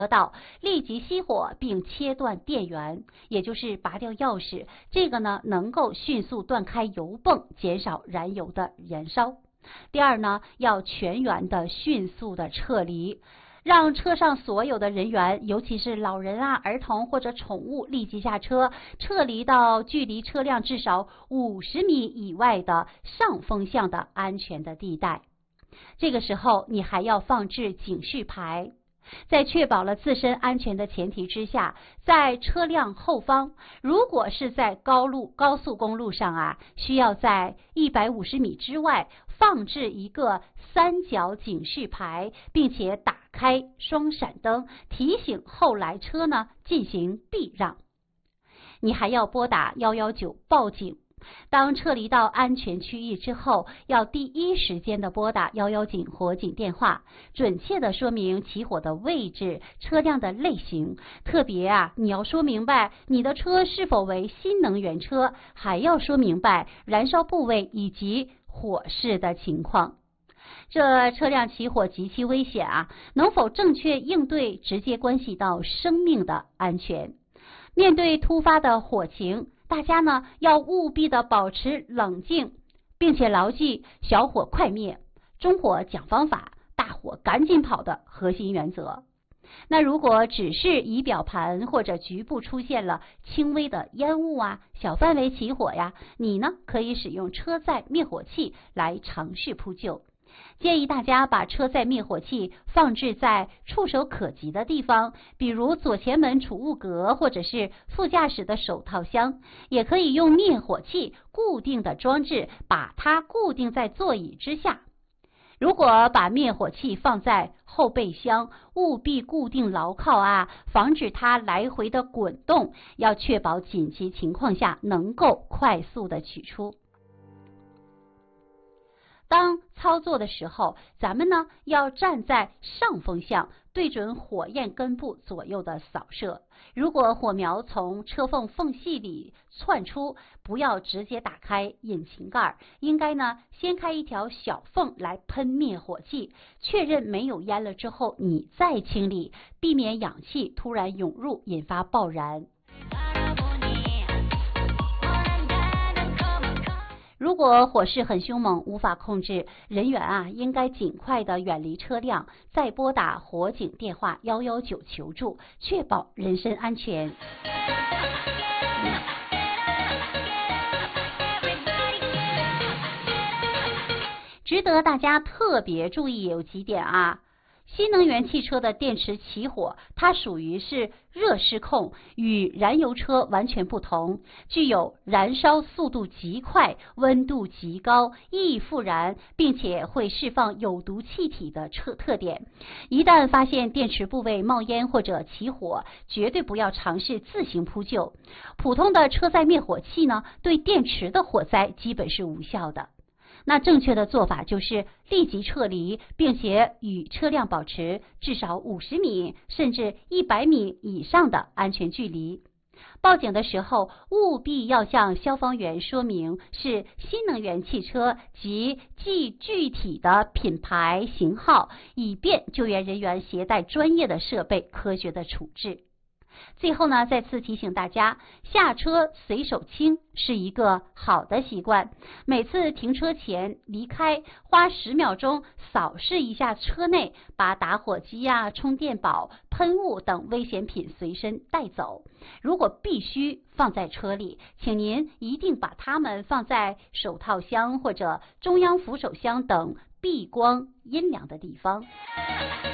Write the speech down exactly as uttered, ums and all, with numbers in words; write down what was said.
得到，立即熄火并切断电源，也就是拔掉钥匙。这个呢，能够迅速断开油泵，减少燃油的燃烧。第二呢，要全员的迅速的撤离，让车上所有的人员，尤其是老人啊、儿童或者宠物，立即下车，撤离到距离车辆至少五十米以外的上风向的安全的地带。这个时候，你还要放置警示牌。在确保了自身安全的前提之下，在车辆后方，如果是在高路高速公路上啊，需要在一百五十米之外放置一个三角警示牌，并且打开双闪灯，提醒后来车呢进行避让。你还要拨打一一九报警。当撤离到安全区域之后，要第一时间的拨打一一九火警电话，准确的说明起火的位置、车辆的类型。特别啊，你要说明白你的车是否为新能源车，还要说明白燃烧部位以及火势的情况。这车辆起火极其危险啊，能否正确应对，直接关系到生命的安全。面对突发的火情，大家呢要务必的保持冷静，并且牢记小火快灭、中火讲方法、大火赶紧跑的核心原则。那如果只是仪表盘或者局部出现了轻微的烟雾啊、小范围起火呀，你呢可以使用车载灭火器来尝试扑救。建议大家把车载灭火器放置在触手可及的地方，比如左前门储物格或者是副驾驶的手套箱，也可以用灭火器固定的装置把它固定在座椅之下。如果把灭火器放在后备箱，务必固定牢靠啊，防止它来回的滚动，要确保紧急情况下能够快速的取出。当操作的时候，咱们呢要站在上风向，对准火焰根部左右的扫射。如果火苗从车缝缝隙里窜出，不要直接打开引擎盖，应该呢先开一条小缝来喷灭火器，确认没有烟了之后，你再清理，避免氧气突然涌入，引发爆燃。如果火势很凶猛，无法控制，人员啊应该尽快的远离车辆，再拨打火警电话一一九求助，确保人身安全。值得大家特别注意有几点啊。新能源汽车的电池起火，它属于是热失控，与燃油车完全不同，具有燃烧速度极快、温度极高、易复燃，并且会释放有毒气体的特特点。一旦发现电池部位冒烟或者起火，绝对不要尝试自行扑救。普通的车载灭火器呢，对电池的火灾基本是无效的。那正确的做法就是立即撤离，并且与车辆保持至少五十米甚至一百米以上的安全距离。报警的时候，务必要向消防员说明是新能源汽车及记具体的品牌型号，以便救援人员携带专业的设备科学的处置。最后呢，再次提醒大家，下车随手清是一个好的习惯。每次停车前离开，花十秒钟扫视一下车内，把打火机啊、充电宝、喷雾等危险品随身带走。如果必须放在车里，请您一定把它们放在手套箱或者中央扶手箱等避光阴凉的地方。